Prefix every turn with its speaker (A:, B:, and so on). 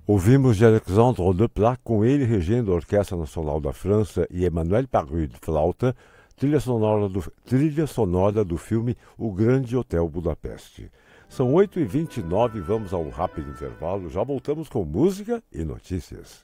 A: Ouvimos de Alexandre Desplat, com ele regendo a Orquestra Nacional da França e Emmanuel Parut de flauta, trilha sonora do filme O Grande Hotel Budapeste. São 8h29, vamos a um rápido intervalo, já voltamos com música e notícias.